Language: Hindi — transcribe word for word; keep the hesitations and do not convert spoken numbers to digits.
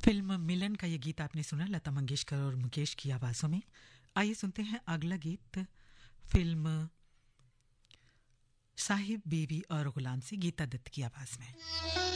फिल्म मिलन का ये गीत आपने सुना लता मंगेशकर और मुकेश की आवाज़ों में। आइए सुनते हैं अगला गीत फिल्म साहिब बीवी और गुलाम से गीता दत्त की आवाज़ में।